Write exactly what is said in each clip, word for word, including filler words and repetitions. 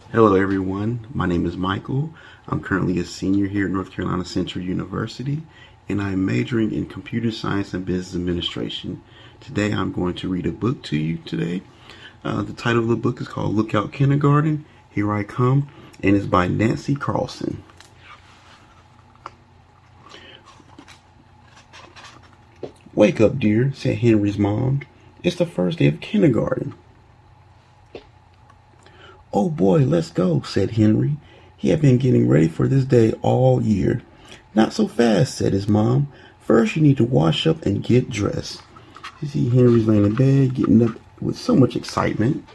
Hello everyone, my name is Michael. I'm currently a senior here at North Carolina Central University, and I'm majoring in computer science and business administration. Today I'm going to read a book to you today. Uh, the title of the book is called Look Out Kindergarten, Here I Come, and it's by Nancy Carlson. "Wake up, dear," said Henry's mom. "It's the first day of kindergarten." "Oh boy, let's go," said Henry. He had been getting ready for this day all year. "Not so fast," said his mom. "First you need to wash up and get dressed." You see Henry's laying in bed, getting up with so much excitement.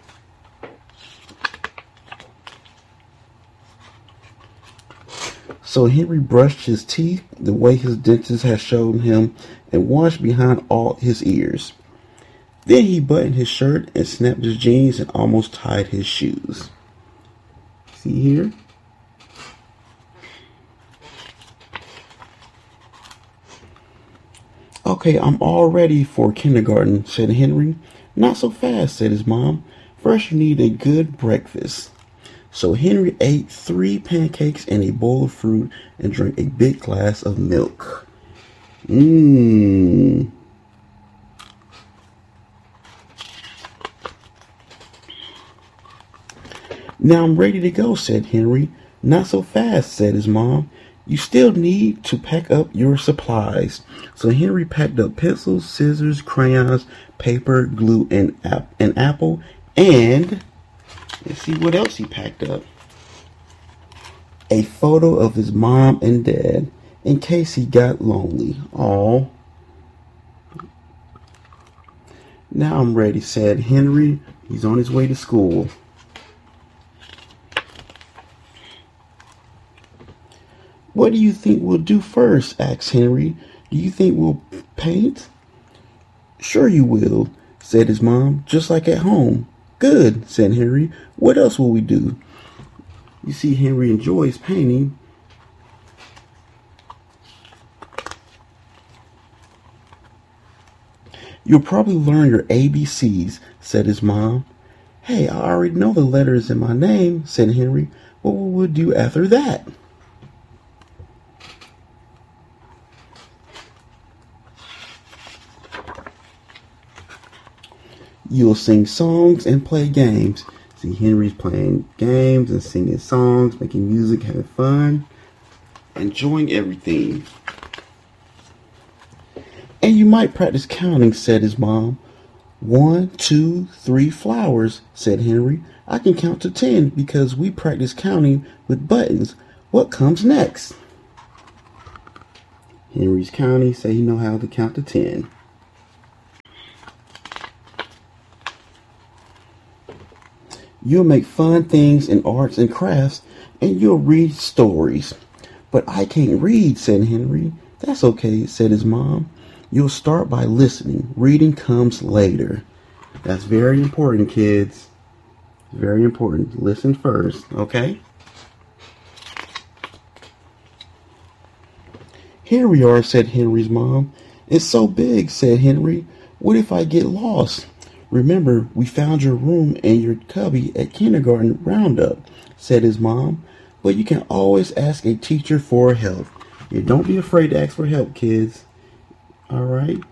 So Henry brushed his teeth the way his dentist had shown him and washed behind all his ears. Then he buttoned his shirt and snapped his jeans and almost tied his shoes. See here? "Okay, I'm all ready for kindergarten," said Henry. "Not so fast," said his mom. "First you need a good breakfast." So Henry ate three pancakes and a bowl of fruit and drank a big glass of milk. Mmm. "Now I'm ready to go," said Henry. "Not so fast," said his mom. "You still need to pack up your supplies." So Henry packed up pencils, scissors, crayons, paper, glue, and ap- an apple, and let's see what else he packed up. A photo of his mom and dad, in case he got lonely. Aw. "Now I'm ready," said Henry. He's on his way to school. "What do you think we'll do first?" asked Henry. "Do you think we'll paint?" "Sure you will," said his mom, "just like at home." "Good," said Henry. "What else will we do?" You see, Henry enjoys painting. "You'll probably learn your A B Cs, said his mom. "Hey, I already know the letters in my name," said Henry. "What will we do after that?" "You'll sing songs and play games." See, Henry's playing games and singing songs, making music, having fun, enjoying everything. "And you might practice counting," said his mom. "One, two, three flowers," said Henry. "I can count to ten because we practice counting with buttons. What comes next?" Henry's counting, so he know how to count to ten. "You'll make fun things in arts and crafts, and you'll read stories." "But I can't read," said Henry. "That's okay," said his mom. "You'll start by listening. Reading comes later." That's very important, kids. Very important. Listen first, okay? "Here we are," said Henry's mom. "It's so big," said Henry. "What if I get lost?" "Remember, we found your room and your cubby at kindergarten roundup," said his mom. "But you can always ask a teacher for help." Yeah, don't be afraid to ask for help, kids. All right?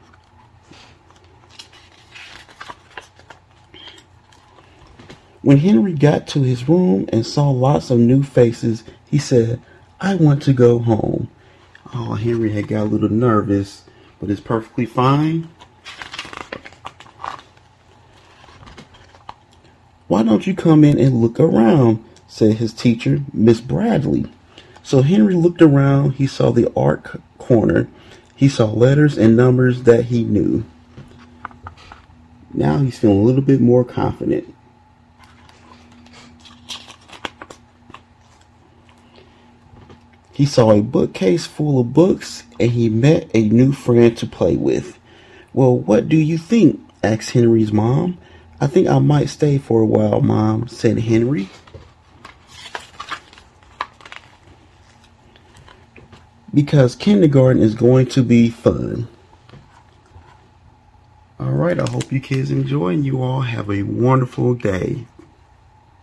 When Henry got to his room and saw lots of new faces, he said, "I want to go home." Oh, Henry had got a little nervous, but it's perfectly fine. "Why don't you come in and look around?" said his teacher, Miss Bradley. So Henry looked around. He saw the art corner. He saw letters and numbers that he knew. Now he's feeling a little bit more confident. He saw a bookcase full of books, and he met a new friend to play with. "Well, what do you think?" asked Henry's mom. "I think I might stay for a while, Mom," said Henry. "Because kindergarten is going to be fun." All right, I hope you kids enjoy and you all have a wonderful day.